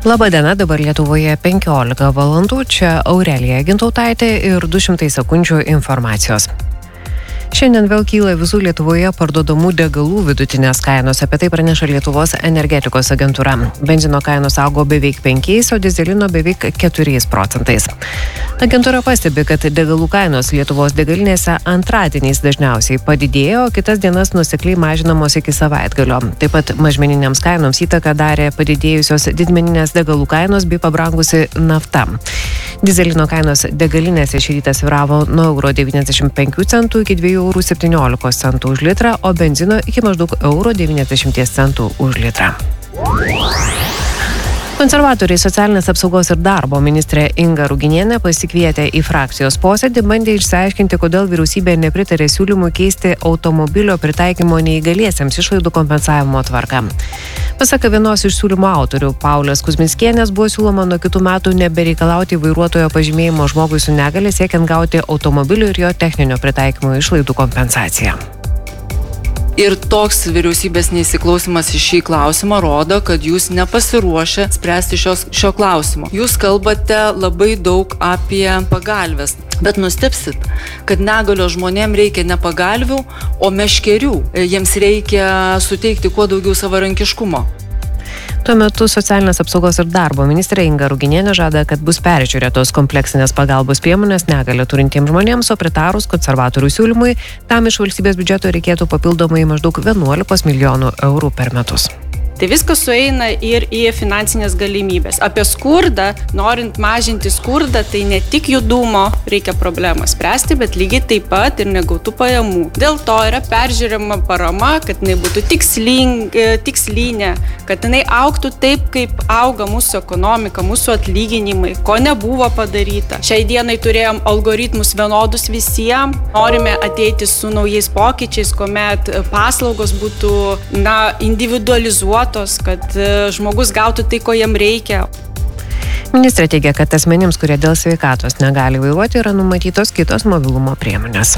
Labadiena, dabar Lietuvoje 15 valandų, čia Aurelija Gintautaitė ir 200 sekundžių informacijos. Šiandien vėl kyla visų Lietuvoje parduodamų degalų vidutinės kainos, apie tai praneša Lietuvos energetikos agentūra. Benzino kainos augo beveik 5, o dizelino beveik 4%. Agentūra pastebi, kad degalų kainos Lietuvos degalinėse antradieniais dažniausiai padidėjo, o kitas dienas nuosekliai mažinamos iki savaitgalio. Taip pat mažmeniniams kainoms įtaką darė padidėjusios didmeninės degalų kainos bei pabrangusi nafta. Dizelino kainos degalinėse šį rytą svyravo nuo €95 iki €2,17 už litrą, o benzino iki maždaug €90 už litrą. Konservatoriai socialinės apsaugos ir darbo ministrė Inga Ruginienė pasikvietė į frakcijos posėdį, bandė išsiaiškinti, kodėl vyriausybė nepritarė siūlymui keisti automobilio pritaikymo neįgaliesiems išlaidų kompensavimo tvarką. Pasak vienos iš siūlymo autorių, Paulės Kuzminskienės, buvo siūloma nuo kitų metų nebereikalauti vairuotojo pažymėjimo žmogui su negalia, siekiant gauti automobilio ir jo techninio pritaikymo išlaidų kompensaciją. Ir toks vyriausybės neįsiklausimas į šį klausimą rodo, kad jūs nepasiruošę spręsti šio klausimo. Jūs kalbate labai daug apie pagalves, bet nustebsit, kad negalios žmonėms reikia ne pagalvių, o meškerių. Jiems reikia suteikti kuo daugiau savarankiškumo. Tuo metu socialinės apsaugos ir darbo ministrė Inga Ruginienė žada, kad bus peržiūrėtos kompleksinės pagalbos priemonės negalią turintiems žmonėms, o pritarus konservatorių siūlymui, tam iš valstybės biudžeto reikėtų papildomai maždaug 11 milijonų eurų per metus. Tai viskas sueina ir į finansinės galimybės. Apie skurdą, norint mažinti skurdą, tai ne tik judumo reikia problemą spręsti, bet lygiai taip pat ir negautų pajamų. Dėl to yra peržiūrima parama, kad jinai būtų tikslinė, kad jinai augtų taip, kaip auga mūsų ekonomika, mūsų atlyginimai, ko nebuvo padaryta. Šiai dienai turėjom algoritmus vienodus visiems, norime ateiti su naujais pokyčiais, kuomet paslaugos būtų individualizuotos, kad žmogus gautų tai, ko jam reikia. Ministrė teigia, kad asmenims, kurie dėl sveikatos negali vairuoti, yra numatytos kitos mobilumo priemonės.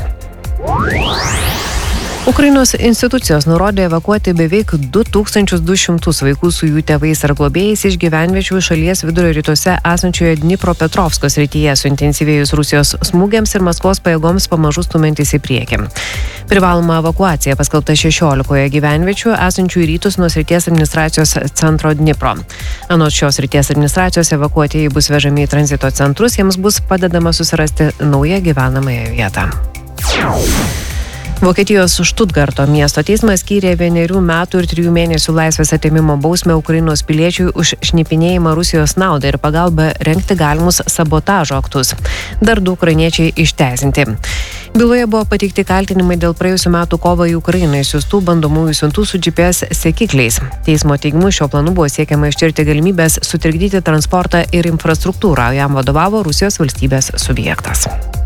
Ukrainos institucijos nurodė evakuoti beveik 2200 vaikų su jų tėvais ar globėjais iš gyvenviečių šalies vidurio rytuose esančioje Dnipropetrovsko srityje, suintensyvėjus Rusijos smūgiams ir Maskvos pajėgoms pamažu stumiantis į priekį. Privaloma evakuacija paskelbta 16 gyvenviečių esančių į rytus nuo srities administracijos centro Dnipro. Anot šios srities administracijos evakuotieji bus vežami į tranzito centrus, jiems bus padedama susirasti naują gyvenamąją vietą. Vokietijos Štutgarto miesto teismas skyrė 1 metų ir 3 mėnesių laisvės atėmimo bausmę Ukrainos piliečiui už šnipinėjimą Rusijos naudai ir pagalbą rengti galimus sabotažo aktus. Dar 2 ukrainiečiai išteisinti. Byloje buvo pateikti kaltinimai dėl praėjusių metų kovą į Ukrainą išsiųstų bandomųjų siuntų su GPS sekikliais. Teismo teigimu šio planu buvo siekiama ištirti galimybės sutrikdyti transportą ir infrastruktūrą, jam vadovavo Rusijos valstybės subjektas.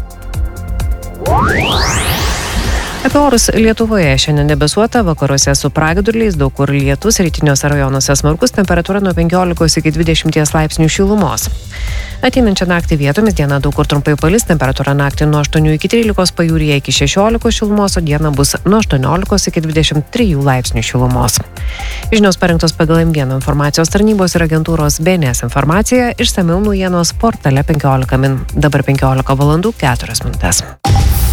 Apie orus Lietuvoje šiandien debesuota, vakaruose su pragiedruliais, daug kur lietus, rytiniuose rajonuose smarkus, temperatūra nuo 15 iki 20 laipsnių šilumos. Ateinančią naktį vietomis diena daug kur trumpai palis, temperatūra naktį nuo 8 iki 13, pajūryje iki 16 šilumos, o diena bus nuo 18 iki 23 laipsnių šilumos. Žinios parengtos pagal M1 informacijos tarnybos ir agentūros BNS informacija, išsamiau naujienos portale 15 min. Dabar 15 valandų 4 minutės.